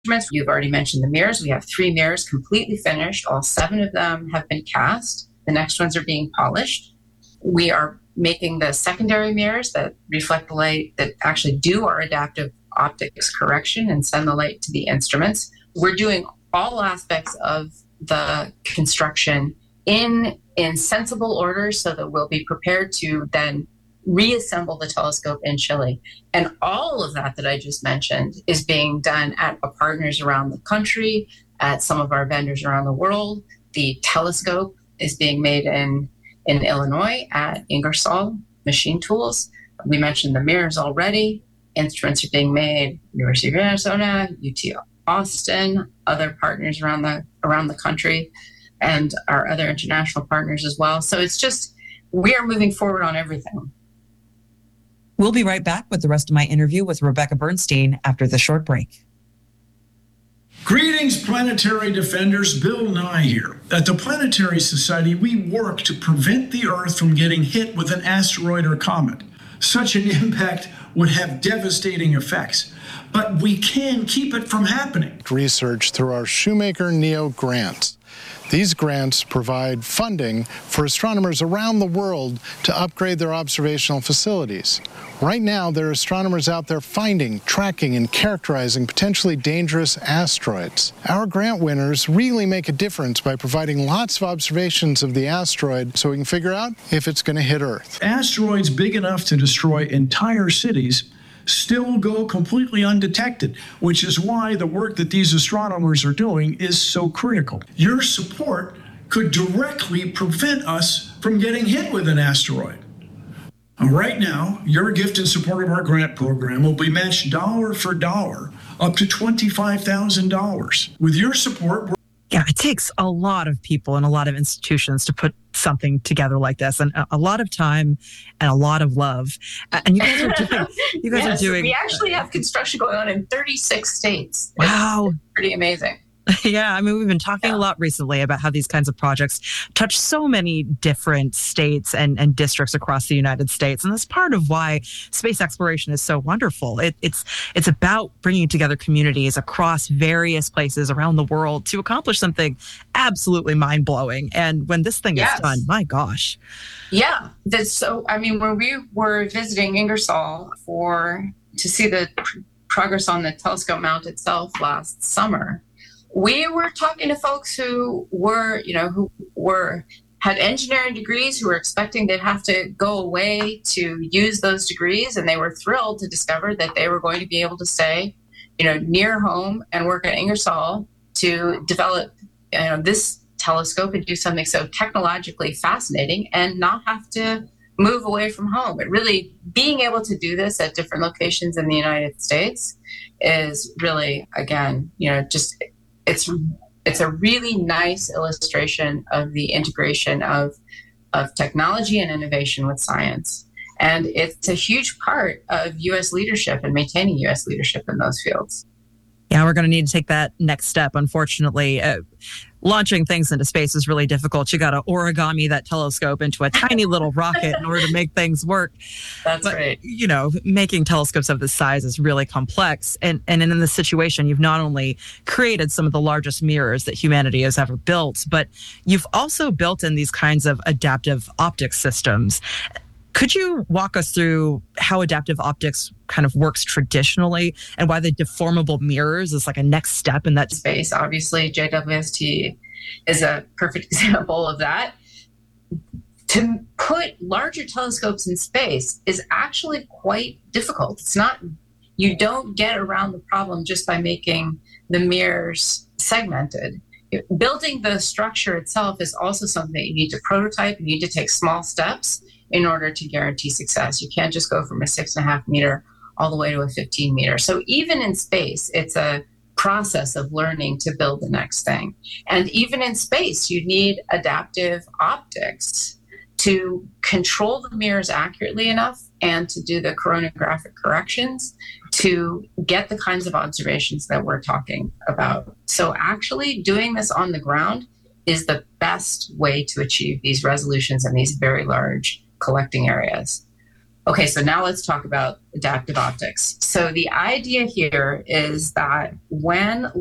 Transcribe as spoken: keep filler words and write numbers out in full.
instruments. You've already mentioned the mirrors. We have three mirrors completely finished. All seven of them have been cast. The next ones are being polished. We are making the secondary mirrors that reflect the light, that actually do our adaptive optics correction and send the light to the instruments. We're doing all aspects of the construction in, in sensible order so that we'll be prepared to then reassemble the telescope in Chile. And all of that that I just mentioned is being done at our partners around the country, at some of our vendors around the world. The telescope is being made in, in Illinois at Ingersoll Machine Tools. We mentioned the mirrors already. Instruments are being made, University of Arizona, U T Austin, other partners around the around the country, and our other international partners as well. So it's just, we are moving forward on everything. We'll be right back with the rest of my interview with Rebecca Bernstein after the short break. Greetings, planetary defenders. Bill Nye here. At the Planetary Society, we work to prevent the Earth from getting hit with an asteroid or comet. Such an impact would have devastating effects, but we can keep it from happening. Research through our Shoemaker Neo grants. These grants provide funding for astronomers around the world to upgrade their observational facilities. Right now, there are astronomers out there finding, tracking, and characterizing potentially dangerous asteroids. Our grant winners really make a difference by providing lots of observations of the asteroid so we can figure out if it's going to hit Earth. Asteroids big enough to destroy entire cities still go completely undetected, which is why the work that these astronomers are doing is so critical. Your support could directly prevent us from getting hit with an asteroid. Right now, your gift in support of our grant program will be matched dollar for dollar up to twenty-five thousand dollars. With your support, we're Yeah, it takes a lot of people and a lot of institutions to put something together like this, and a lot of time and a lot of love. And you guys are doing. You guys yes, are doing. We actually have construction going on in thirty-six states. Wow, it's pretty amazing. Yeah, I mean, we've been talking yeah. a lot recently about how these kinds of projects touch so many different states and, and districts across the United States. And that's part of why space exploration is so wonderful. It, it's it's about bringing together communities across various places around the world to accomplish something absolutely mind-blowing. And when this thing yes. is done, my gosh. Yeah. That's so, I mean, when we were visiting Ingersoll for to see the pr- progress on the telescope mount itself last summer, we were talking to folks who were, you know, who were had engineering degrees who were expecting they'd have to go away to use those degrees, and they were thrilled to discover that they were going to be able to stay, you know, near home and work at Ingersoll to develop, you know, this telescope and do something so technologically fascinating and not have to move away from home. It really, being able to do this at different locations in the United States is really, again, you know, just It's it's a really nice illustration of the integration of of technology and innovation with science. And it's a huge part of U S leadership and maintaining U S leadership in those fields. Yeah, we're going to need to take that next step, unfortunately. Uh, launching things into space is really difficult. You got to origami that telescope into a tiny little rocket in order to make things work. That's but, right. You know, making telescopes of this size is really complex. And, and in this situation, you've not only created some of the largest mirrors that humanity has ever built, but you've also built in these kinds of adaptive optics systems. Could you walk us through how adaptive optics kind of works traditionally and why the deformable mirrors is like a next step in that space? Obviously, J W S T is a perfect example of that. To put larger telescopes in space is actually quite difficult. It's not, you don't get around the problem just by making the mirrors segmented. Building the structure itself is also something that you need to prototype. You need to take small steps in order to guarantee success. You can't just go from a six and a half meter all the way to a fifteen meter. So even in space, it's a process of learning to build the next thing. And even in space, you need adaptive optics to control the mirrors accurately enough and to do the coronagraphic corrections to get the kinds of observations that we're talking about. So actually doing this on the ground is the best way to achieve these resolutions in these very large collecting areas. Okay, so now let's talk about adaptive optics. So the idea here is that when